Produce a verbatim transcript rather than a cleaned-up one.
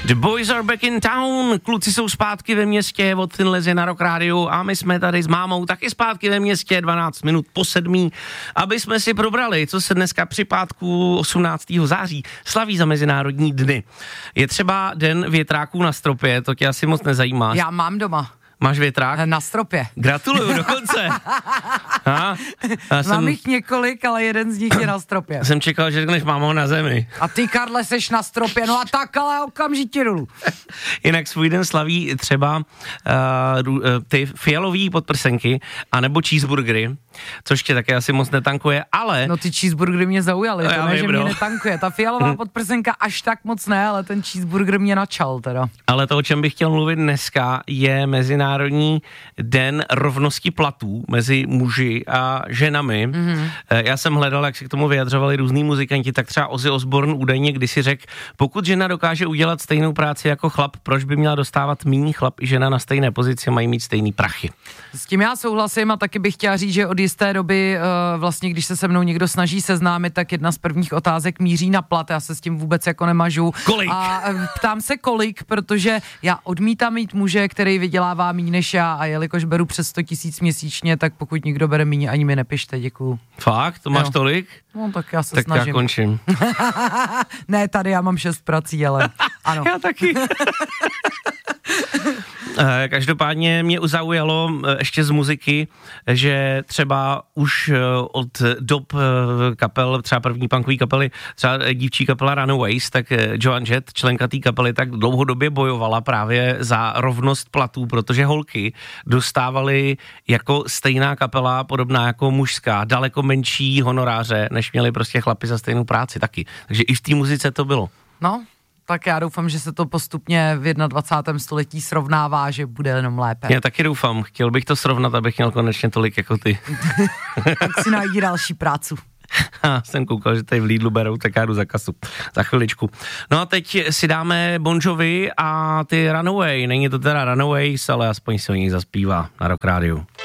The boys are back in town, kluci jsou zpátky ve městě, od Finlezy na Rock Radio a my jsme tady s mámou taky zpátky ve městě dvanáct minut po sedmí, aby jsme si probrali, co se dneska při pátku osmnáctého září slaví za mezinárodní dny. Je třeba den větráků na stropě, to tě asi moc nezajímá. Já mám doma. Máš větrák? Na stropě. Gratuluju, dokonce. Ha? Já jsem, mám jich několik, ale jeden z nich je na stropě. Jsem čekal, že řekneš, mám ho na zemi. A ty, Karle, seš na stropě, no a tak, ale okamžitě dolů. Jinak svůj den slaví třeba uh, ty fialový podprsenky, anebo cheeseburgery, což tě také asi moc netankuje, ale... No ty cheeseburgery mě zaujaly, to ne, vím, že mě no. netankuje. Ta fialová podprsenka až tak moc ne, ale ten cheeseburger mě načal teda. Ale to, o čem bych chtěl mluvit dneska, je Mezinárodní den rovnosti platů mezi muži a ženami. Mm-hmm. Já jsem hledal, jak se k tomu vyjadřovali různý muzikanti, tak třeba Ozzy Osbourne údajně kdysi řekl, pokud žena dokáže udělat stejnou práci jako chlap, proč by měla dostávat míň, chlap i žena na stejné pozici mají mít stejný prachy. S tím já souhlasím a taky bych chtěla říct, že od jisté doby vlastně, když se se mnou někdo snaží seznámit, tak jedna z prvních otázek míří na plat, já se s tím vůbec jako nemažu. Kolik? A ptám se kolik, protože já odmítám mít muže, který vydělává míň než já a jelikož beru přes sto tisíc měsíčně, tak pokud nikdo bere míň, ani mi nepište, děkuju. Fakt? To máš jo. tolik? No tak já se tak snažím. Tak já končím. Ne, tady já mám šest prací, ale ano. Já taky. Každopádně mě zaujalo ještě z muziky, že třeba už od dob kapel, třeba první punkový kapely, třeba dívčí kapela Runaways, tak Joan Jett, členka té kapely, tak dlouhodobě bojovala právě za rovnost platů, protože holky dostávaly jako stejná kapela, podobná jako mužská, daleko menší honoráře, než měli prostě chlapi za stejnou práci taky. Takže i v té muzice to bylo. No. Tak já doufám, že se to postupně v dvacátém prvním století srovnává, že bude jenom lépe. Já taky doufám. Chtěl bych to srovnat, abych měl konečně tolik jako ty. Tak si najdi další prácu. Ha, jsem koukal, že tady v Lidlu berou, tak já jdu za kasu. Za chviličku. No a teď si dáme Bon Jovi a ty Runaway. Není to teda Runaways, ale aspoň se o nich zaspívá na Rock Radio.